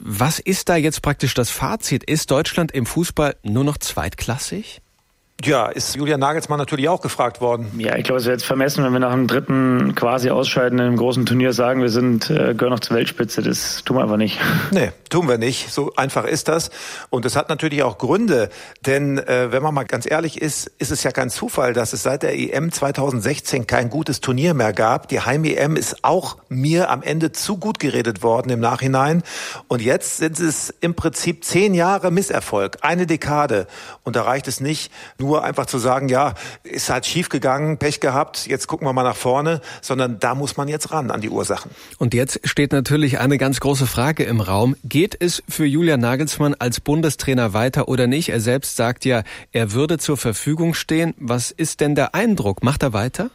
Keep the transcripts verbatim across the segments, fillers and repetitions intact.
Was ist da jetzt praktisch das Fazit? Ist Deutschland im Fußball nur noch zweitklassig? Ja, ist Julian Nagelsmann natürlich auch gefragt worden. Ja, ich glaube, es wäre jetzt vermessen, wenn wir nach dem dritten quasi Ausscheiden in einem großen Turnier sagen, wir sind äh, gehören noch zur Weltspitze. Das tun wir einfach nicht. Nee, tun wir nicht. So einfach ist das. Und es hat natürlich auch Gründe. Denn äh, wenn man mal ganz ehrlich ist, ist es ja kein Zufall, dass es seit der E M zwanzig sechzehn kein gutes Turnier mehr gab. Die Heim-E M ist auch mir am Ende zu gut geredet worden im Nachhinein. Und jetzt sind es im Prinzip zehn Jahre Misserfolg, eine Dekade. Und da reicht es nicht, nur Nur einfach zu sagen, ja, ist halt schief gegangen, Pech gehabt, jetzt gucken wir mal nach vorne, sondern da muss man jetzt ran an die Ursachen. Und jetzt steht natürlich eine ganz große Frage im Raum. Geht es für Julian Nagelsmann als Bundestrainer weiter oder nicht? Er selbst sagt ja, er würde zur Verfügung stehen. Was ist denn der Eindruck? Macht er weiter?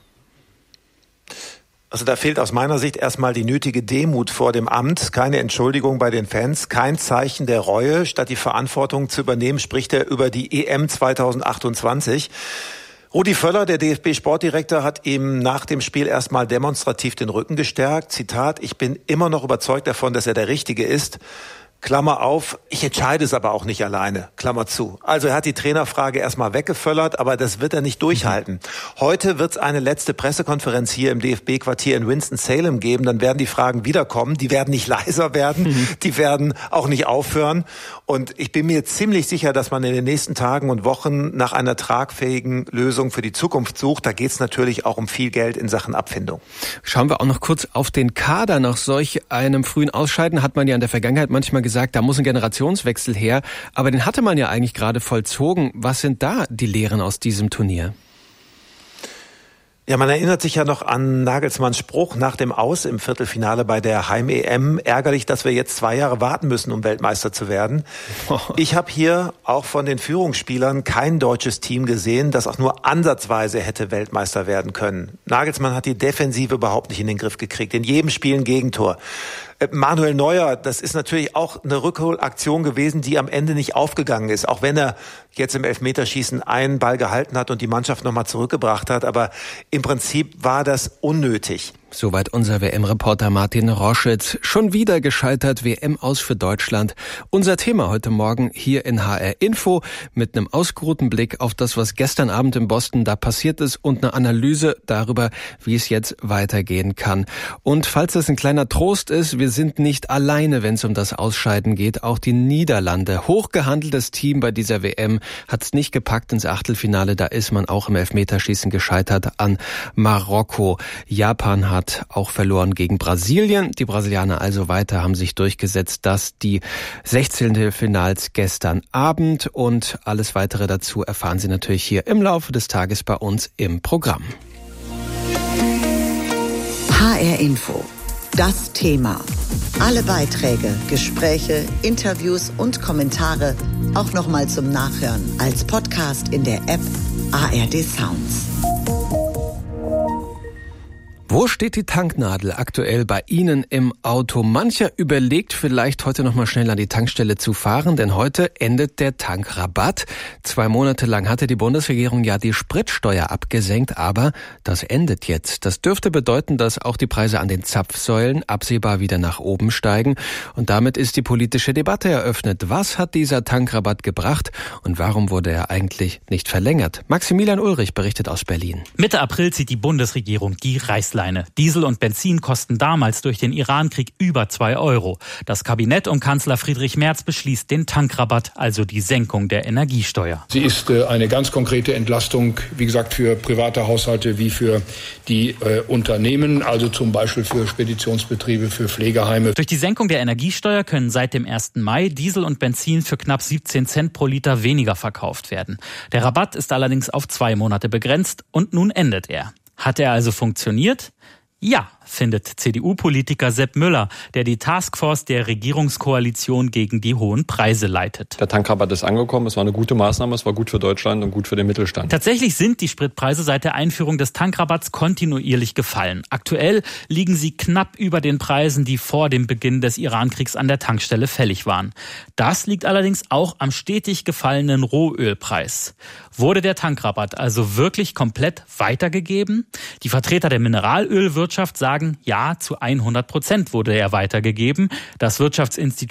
Also da fehlt aus meiner Sicht erstmal die nötige Demut vor dem Amt, keine Entschuldigung bei den Fans, kein Zeichen der Reue. Statt die Verantwortung zu übernehmen, spricht er über die E M zwanzig achtundzwanzig. Rudi Völler, der D F B-Sportdirektor, hat ihm nach dem Spiel erstmal demonstrativ den Rücken gestärkt. Zitat, ich bin immer noch überzeugt davon, dass er der Richtige ist. Klammer auf, ich entscheide es aber auch nicht alleine, Klammer zu. Also er hat die Trainerfrage erstmal weggeföllert, aber das wird er nicht durchhalten. Heute wird es eine letzte Pressekonferenz hier im D F B-Quartier in Winston-Salem geben, dann werden die Fragen wiederkommen, die werden nicht leiser werden, mhm. die werden auch nicht aufhören. Und ich bin mir ziemlich sicher, dass man in den nächsten Tagen und Wochen nach einer tragfähigen Lösung für die Zukunft sucht. Da geht es natürlich auch um viel Geld in Sachen Abfindung. Schauen wir auch noch kurz auf den Kader. Nach solch einem frühen Ausscheiden hat man ja in der Vergangenheit manchmal gesagt, gesagt, da muss ein Generationswechsel her, aber den hatte man ja eigentlich gerade vollzogen. Was sind da die Lehren aus diesem Turnier? Ja, man erinnert sich ja noch an Nagelsmanns Spruch nach dem Aus im Viertelfinale bei der Heim-E M. Ärgerlich, dass wir jetzt zwei Jahre warten müssen, um Weltmeister zu werden. Ich habe hier auch von den Führungsspielern kein deutsches Team gesehen, das auch nur ansatzweise hätte Weltmeister werden können. Nagelsmann hat die Defensive überhaupt nicht in den Griff gekriegt. In jedem Spiel ein Gegentor. Manuel Neuer, das ist natürlich auch eine Rückholaktion gewesen, die am Ende nicht aufgegangen ist. Auch wenn er jetzt im Elfmeterschießen einen Ball gehalten hat und die Mannschaft nochmal zurückgebracht hat. Aber im Prinzip war das unnötig. Soweit unser W M-Reporter Martin Roschitz. Schon wieder gescheitert, W M aus für Deutschland. Unser Thema heute Morgen hier in H R Info mit einem ausgeruhten Blick auf das, was gestern Abend in Boston da passiert ist und eine Analyse darüber, wie es jetzt weitergehen kann. Und falls das ein kleiner Trost ist, wir sind nicht alleine, wenn es um das Ausscheiden geht. Auch die Niederlande, hochgehandeltes Team bei dieser W M, hat es nicht gepackt ins Achtelfinale. Da ist man auch im Elfmeterschießen gescheitert an Marokko. Japan hat auch verloren gegen Brasilien. Die Brasilianer also weiter haben sich durchgesetzt, dass die Sechzehntelfinals gestern Abend und alles weitere dazu erfahren Sie natürlich hier im Laufe des Tages bei uns im Programm. H R Info. Das Thema. Alle Beiträge, Gespräche, Interviews und Kommentare auch nochmal zum Nachhören als Podcast in der App A R D Sounds. Wo steht die Tanknadel aktuell bei Ihnen im Auto? Mancher überlegt vielleicht heute noch mal schnell an die Tankstelle zu fahren, denn heute endet der Tankrabatt. Zwei Monate lang hatte die Bundesregierung ja die Spritsteuer abgesenkt, aber das endet jetzt. Das dürfte bedeuten, dass auch die Preise an den Zapfsäulen absehbar wieder nach oben steigen. Und damit ist die politische Debatte eröffnet. Was hat dieser Tankrabatt gebracht und warum wurde er eigentlich nicht verlängert? Maximilian Ulrich berichtet aus Berlin. Mitte April zieht die Bundesregierung die Reißleine. Diesel und Benzin kosten damals durch den Irankrieg über zwei Euro. Das Kabinett um Kanzler Friedrich Merz beschließt den Tankrabatt, also die Senkung der Energiesteuer. Sie ist äh, eine ganz konkrete Entlastung, wie gesagt, für private Haushalte wie für die äh, Unternehmen, also zum Beispiel für Speditionsbetriebe, für Pflegeheime. Durch die Senkung der Energiesteuer können seit dem ersten Mai Diesel und Benzin für knapp siebzehn Cent pro Liter weniger verkauft werden. Der Rabatt ist allerdings auf zwei Monate begrenzt und nun endet er. Hat er also funktioniert? Ja, findet C D U-Politiker Sepp Müller, der die Taskforce der Regierungskoalition gegen die hohen Preise leitet. Der Tankrabatt ist angekommen, es war eine gute Maßnahme, es war gut für Deutschland und gut für den Mittelstand. Tatsächlich sind die Spritpreise seit der Einführung des Tankrabatts kontinuierlich gefallen. Aktuell liegen sie knapp über den Preisen, die vor dem Beginn des Irankriegs an der Tankstelle fällig waren. Das liegt allerdings auch am stetig gefallenen Rohölpreis. Wurde der Tankrabatt also wirklich komplett weitergegeben? Die Vertreter der Mineralölwirtschaft sagen, ja, zu hundert Prozent wurde er weitergegeben. Das Wirtschaftsinstitut